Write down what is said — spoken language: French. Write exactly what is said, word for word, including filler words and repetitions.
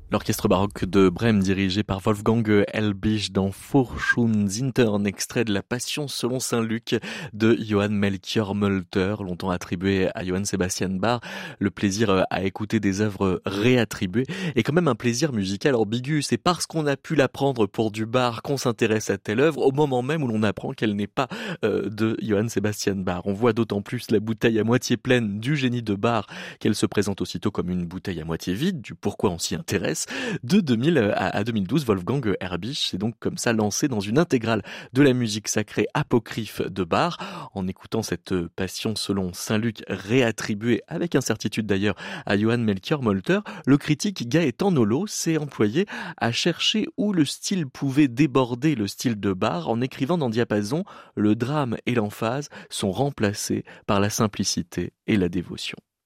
L'orchestre baroque de Brême, dirigé par Wolfgang Helbig dans Forschunzintern, extrait de la Passion selon saint Luc de Johann Melchior Mölter, longtemps attribué à Johann Sebastian Bach. Le plaisir à écouter des œuvres réattribuées est quand même un plaisir musical ambigu. C'est parce qu'on a pu l'apprendre pour du Bach qu'on s'intéresse à telle œuvre, au moment même où l'on apprend qu'elle n'est pas euh, de Johann Sebastian Bach. On voit d'autant plus la bouteille à moitié pleine du génie de Bach qu'elle se présente aussitôt comme une bouteille à moitié vide, du pourquoi on s'y intéresse. De deux mille à deux mille douze, Wolfgang Herbig s'est donc comme ça lancé dans une intégrale de la musique sacrée apocryphe de Bach. En écoutant cette Passion selon saint Luc réattribuée avec incertitude d'ailleurs à Johann Melchior Mölter, le critique Gaëtan Nolot s'est employé à chercher où le style pouvait déborder le style de Bach en écrivant dans Diapason: le drame et l'emphase sont remplacés par la simplicité et la dévotion.